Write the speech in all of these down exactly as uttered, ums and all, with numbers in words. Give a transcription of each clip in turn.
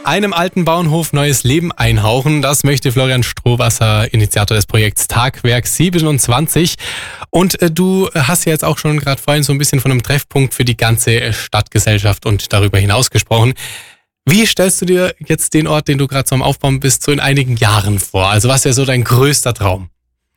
einem alten Bauernhof neues Leben einhauchen. Das möchte Florian Strohwasser, Initiator des Projekts Tagwerk siebenundzwanzig. Und äh, du hast ja jetzt auch schon gerade vorhin so ein bisschen von einem Treffpunkt für die ganze Stadtgesellschaft und darüber hinaus gesprochen. Wie stellst du dir jetzt den Ort, den du gerade so am Aufbauen bist, so in einigen Jahren vor? Also was wäre so dein größter Traum?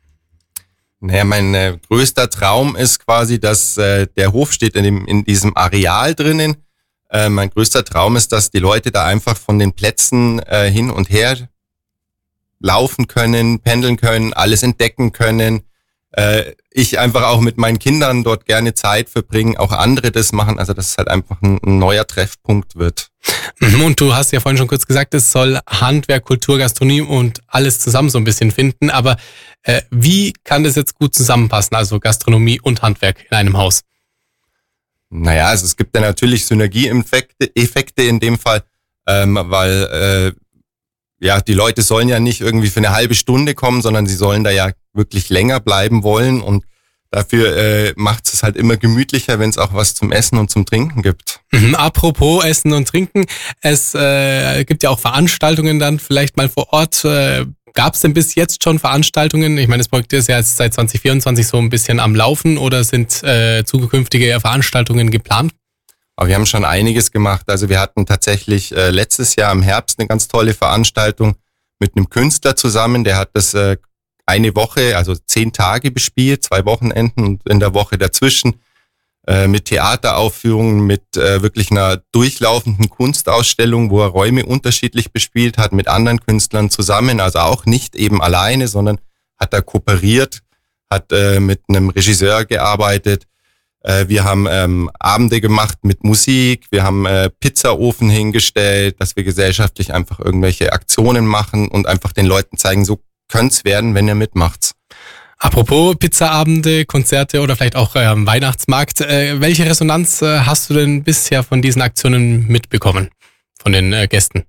Naja, mein äh, größter Traum ist quasi, dass äh, der Hof steht in, dem, in diesem Areal drinnen. Äh, mein größter Traum ist, dass die Leute da einfach von den Plätzen äh, hin und her laufen können, pendeln können, alles entdecken können. Äh, ich einfach auch mit meinen Kindern dort gerne Zeit verbringen, auch andere das machen. Also dass es halt einfach ein, ein neuer Treffpunkt wird. Und du hast ja vorhin schon kurz gesagt, es soll Handwerk, Kultur, Gastronomie und alles zusammen so ein bisschen finden. Aber äh, wie kann das jetzt gut zusammenpassen, also Gastronomie und Handwerk in einem Haus? Naja, also es gibt ja natürlich Synergieeffekte Effekte in dem Fall, ähm, weil äh, ja die Leute sollen ja nicht irgendwie für eine halbe Stunde kommen, sondern sie sollen da ja wirklich länger bleiben wollen. Und dafür äh, macht es halt immer gemütlicher, wenn es auch was zum Essen und zum Trinken gibt. Mhm, apropos Essen und Trinken, es äh, gibt ja auch Veranstaltungen dann vielleicht mal vor Ort. Äh, Gab es denn bis jetzt schon Veranstaltungen? Ich meine, das Projekt ist ja jetzt seit zwanzig vierundzwanzig so ein bisschen am Laufen oder sind äh, zukünftige Veranstaltungen geplant? Aber wir haben schon einiges gemacht. Also wir hatten tatsächlich äh, letztes Jahr im Herbst eine ganz tolle Veranstaltung mit einem Künstler zusammen. Der hat das äh, eine Woche, also zehn Tage bespielt, zwei Wochenenden und in der Woche dazwischen äh, mit Theateraufführungen, mit äh, wirklich einer durchlaufenden Kunstausstellung, wo er Räume unterschiedlich bespielt hat, mit anderen Künstlern zusammen, also auch nicht eben alleine, sondern hat er kooperiert, hat äh, mit einem Regisseur gearbeitet. Äh, wir haben ähm, Abende gemacht mit Musik, wir haben äh, Pizzaofen hingestellt, dass wir gesellschaftlich einfach irgendwelche Aktionen machen und einfach den Leuten zeigen, so könnte werden, wenn ihr mitmacht. Apropos Pizzaabende, Konzerte oder vielleicht auch ähm, Weihnachtsmarkt. Äh, welche Resonanz äh, hast du denn bisher von diesen Aktionen mitbekommen, von den äh, Gästen?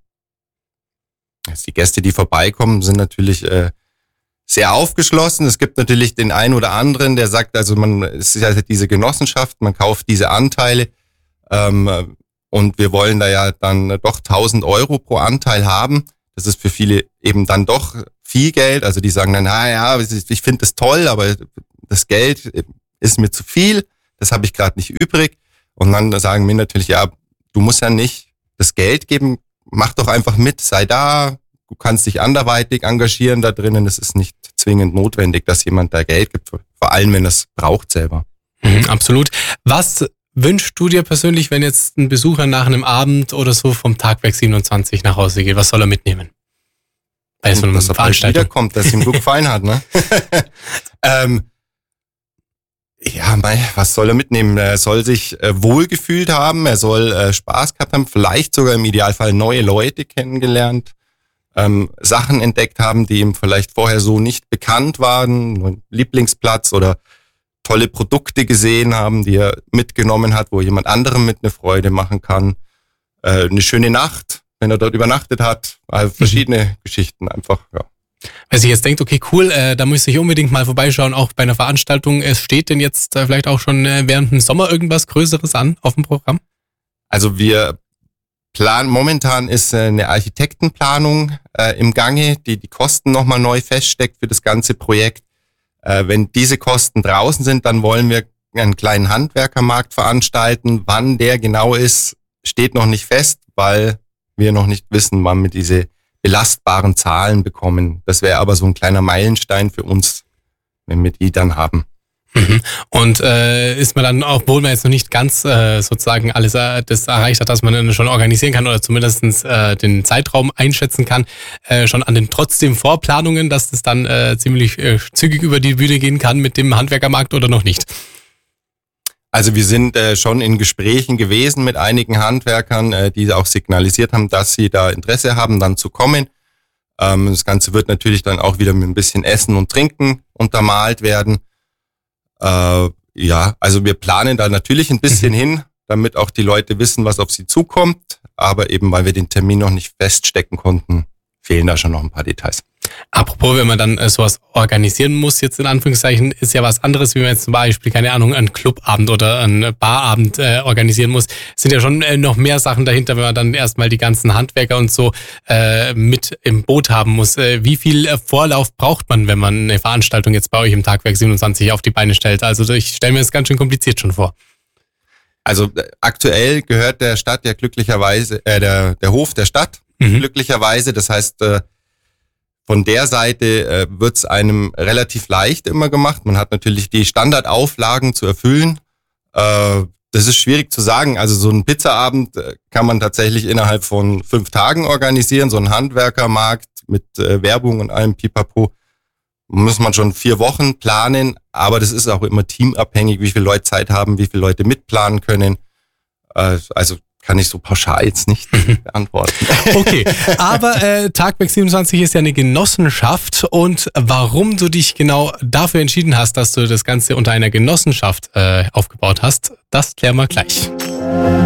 Also die Gäste, die vorbeikommen, sind natürlich äh, sehr aufgeschlossen. Es gibt natürlich den einen oder anderen, der sagt, also man, es ist ja diese Genossenschaft, man kauft diese Anteile ähm, und wir wollen da ja dann doch tausend Euro pro Anteil haben. Das ist für viele eben dann doch viel Geld. Also die sagen dann, na ja, ich finde das toll, aber das Geld ist mir zu viel. Das habe ich gerade nicht übrig. Und dann sagen wir natürlich, ja, du musst ja nicht das Geld geben. Mach doch einfach mit, sei da. Du kannst dich anderweitig engagieren da drinnen. Es ist nicht zwingend notwendig, dass jemand da Geld gibt. Vor allem, wenn er es braucht selber. Mhm, absolut. Was wünschst du dir persönlich, wenn jetzt ein Besucher nach einem Abend oder so vom Tagwerk siebenundzwanzig nach Hause geht? Was soll er mitnehmen? Bei so einer dass er Veranstaltung wiederkommt, dass ihm gut gefallen hat, ne? ähm, ja, mei, was soll er mitnehmen? Er soll sich äh, wohlgefühlt haben, er soll äh, Spaß gehabt haben, vielleicht sogar im Idealfall neue Leute kennengelernt, ähm, Sachen entdeckt haben, die ihm vielleicht vorher so nicht bekannt waren, einen Lieblingsplatz oder tolle Produkte gesehen haben, die er mitgenommen hat, wo jemand anderem mit eine Freude machen kann. Äh, eine schöne Nacht, wenn er dort übernachtet hat. Also verschiedene mhm. Geschichten einfach, ja. Wer sich jetzt denkt, okay, cool, äh, da muss ich unbedingt mal vorbeischauen, auch bei einer Veranstaltung. Es steht denn jetzt äh, vielleicht auch schon äh, während dem Sommer irgendwas Größeres an auf dem Programm? Also wir planen, momentan ist äh, eine Architektenplanung äh, im Gange, die die Kosten nochmal neu feststeckt für das ganze Projekt. Äh, wenn diese Kosten draußen sind, dann wollen wir einen kleinen Handwerkermarkt veranstalten. Wann der genau ist, steht noch nicht fest, weil wir noch nicht wissen, wann wir diese belastbaren Zahlen bekommen. Das wäre aber so ein kleiner Meilenstein für uns, wenn wir die dann haben. Mhm. Und äh, ist man dann, obwohl man jetzt noch nicht ganz äh, sozusagen alles äh, das erreicht hat, dass man dann schon organisieren kann oder zumindest äh, den Zeitraum einschätzen kann, äh, schon an den trotzdem Vorplanungen, dass das dann äh, ziemlich äh, zügig über die Bühne gehen kann mit dem Handwerkermarkt oder noch nicht? Also wir sind äh, schon in Gesprächen gewesen mit einigen Handwerkern, äh, die auch signalisiert haben, dass sie da Interesse haben, dann zu kommen. Ähm, das Ganze wird natürlich dann auch wieder mit ein bisschen Essen und Trinken untermalt werden. Äh, ja, also wir planen da natürlich ein bisschen mhm. hin, damit auch die Leute wissen, was auf sie zukommt. Aber eben, weil wir den Termin noch nicht feststecken konnten, fehlen da schon noch ein paar Details. Apropos, wenn man dann äh, sowas organisieren muss, jetzt in Anführungszeichen, ist ja was anderes, wie man jetzt zum Beispiel, keine Ahnung, einen Clubabend oder einen Barabend äh, organisieren muss. Es sind ja schon äh, noch mehr Sachen dahinter, wenn man dann erstmal die ganzen Handwerker und so äh, mit im Boot haben muss. Äh, wie viel äh, Vorlauf braucht man, wenn man eine Veranstaltung jetzt bei euch im Tagwerk siebenundzwanzig auf die Beine stellt? Also ich stelle mir das ganz schön kompliziert schon vor. Also äh, aktuell gehört der Stadt ja glücklicherweise, äh, der, der Hof der Stadt, mhm. glücklicherweise. Das heißt, äh, von der Seite äh, wird es einem relativ leicht immer gemacht. Man hat natürlich die Standardauflagen zu erfüllen. Äh, das ist schwierig zu sagen. Also so einen Pizzaabend äh, kann man tatsächlich innerhalb von fünf Tagen organisieren. So einen Handwerkermarkt mit äh, Werbung und allem Pipapo muss man schon vier Wochen planen. Aber das ist auch immer teamabhängig, wie viele Leute Zeit haben, wie viele Leute mitplanen können. Äh, also kann ich so pauschal jetzt nicht beantworten. Okay, aber äh, Tagwerk siebenundzwanzig ist ja eine Genossenschaft, und warum du dich genau dafür entschieden hast, dass du das Ganze unter einer Genossenschaft äh, aufgebaut hast, das klären wir gleich.